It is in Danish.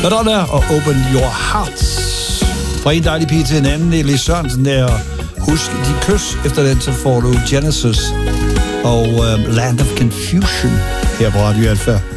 Madonna og Open Your Heart. Fra en dejlig pige til en anden, Elis Sørensen der. Husk de kys. Efter den, så får du Genesis og Land of Confusion her på Radio Alpha.